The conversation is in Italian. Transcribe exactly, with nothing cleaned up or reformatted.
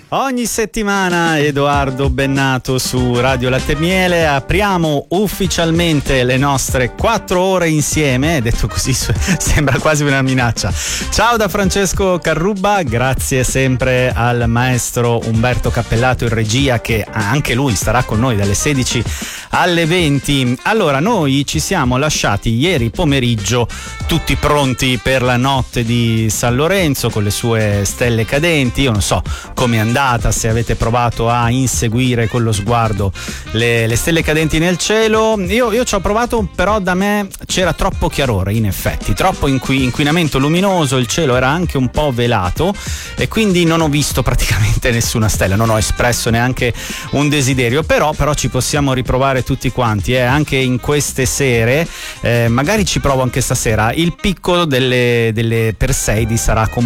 Ogni settimana Edoardo Bennato su Radio Latte e Miele. Apriamo ufficialmente le nostre quattro ore insieme. Detto così sembra quasi una minaccia. Ciao da Francesco Carrubba, grazie sempre al maestro Umberto Cappellato in regia, che anche lui starà con noi dalle sedici alle venti. Allora, noi ci siamo lasciati ieri pomeriggio tutti pronti per la notte di San Lorenzo con le sue stelle cadenti. Io non so come è andata, se avete provato a inseguire con lo sguardo le, le stelle cadenti nel cielo. Io, io ci ho provato, però da me c'era troppo chiarore, in effetti, troppo inqui, inquinamento luminoso, il cielo era anche un po' velato e quindi non ho visto praticamente nessuna stella, non ho espresso neanche un desiderio, però, però ci possiamo riprovare tutti quanti, eh, anche in queste sere, eh, magari ci provo anche stasera. Il picco delle, delle Perseidi sarà comunque